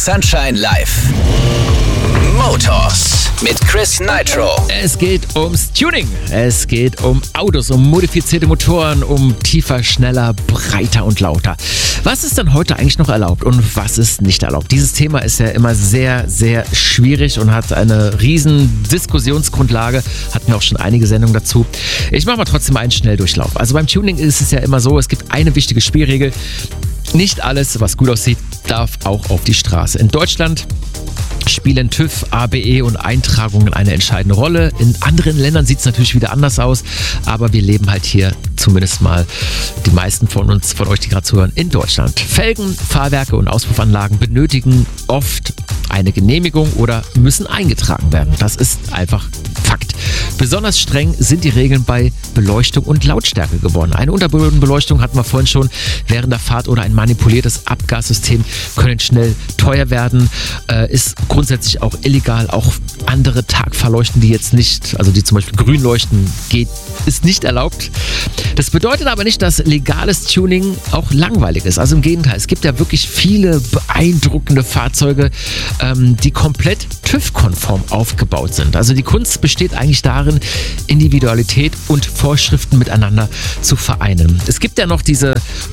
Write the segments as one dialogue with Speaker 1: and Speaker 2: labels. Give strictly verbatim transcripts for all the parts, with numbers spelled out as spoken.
Speaker 1: Sunshine Live. Motors mit Chris Nitro.
Speaker 2: Es geht ums Tuning. Es geht um Autos, um modifizierte Motoren, um tiefer, schneller, breiter und lauter. Was ist denn heute eigentlich noch erlaubt und was ist nicht erlaubt? Dieses Thema ist ja immer sehr, sehr schwierig und hat eine riesen Diskussionsgrundlage. Hatten wir auch schon einige Sendungen dazu. Ich mache mal trotzdem einen Schnelldurchlauf. Also beim Tuning ist es ja immer so, es gibt eine wichtige Spielregel. Nicht alles, was gut aussieht, darf auch auf die Straße. In Deutschland spielen TÜV, A B E und Eintragungen eine entscheidende Rolle. In anderen Ländern sieht es natürlich wieder anders aus, aber wir leben halt hier, zumindest mal die meisten von uns, von euch, die gerade zuhören, in Deutschland. Felgen, Fahrwerke und Auspuffanlagen benötigen oft eine Genehmigung oder müssen eingetragen werden. Das ist einfach Fakt. Besonders streng sind die Regeln bei Beleuchtung und Lautstärke geworden. Eine Unterbodenbeleuchtung hatten wir vorhin schon während der Fahrt oder ein manipuliertes Abgassystem können schnell teuer werden. Äh, ist grundsätzlich auch illegal. Auch andere Tagfahrleuchten, die jetzt nicht, also die zum Beispiel grün leuchten, geht, ist nicht erlaubt. Das bedeutet aber nicht, dass legales Tuning auch langweilig ist. Also im Gegenteil, es gibt ja wirklich viele beeindruckende Fahrzeuge, ähm, die komplett TÜV-konform aufgebaut sind. Also die Kunst besteht eigentlich darin, Individualität und Vorschriften miteinander zu vereinen. Es gibt ja noch diese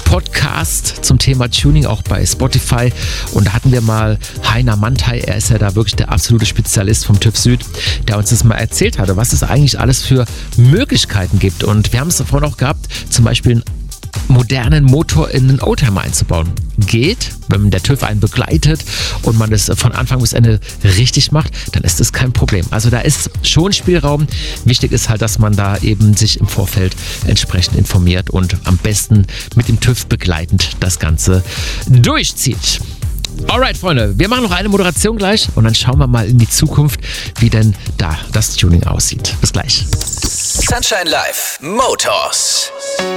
Speaker 2: Podcast zum Thema Tuning auch bei Spotify und da hatten wir mal Heiner Mantai, er ist ja da wirklich der absolute Spezialist vom TÜV Süd, der uns das mal erzählt hatte, was es eigentlich alles für Möglichkeiten gibt. Und wir haben es vorhin auch gehabt, zum Beispiel einen modernen Motor in einen Oldtimer einzubauen. Geht, wenn der TÜV einen begleitet und man das von Anfang bis Ende richtig macht, dann ist das kein Problem. Also da ist schon Spielraum. Wichtig ist halt, dass man da eben sich im Vorfeld entsprechend informiert und am besten mit dem TÜV begleitend das Ganze durchzieht. Alright, Freunde, wir machen noch eine Moderation gleich und dann schauen wir mal in die Zukunft, wie denn da das Tuning aussieht. Bis gleich.
Speaker 1: Sunshine Live. Motors.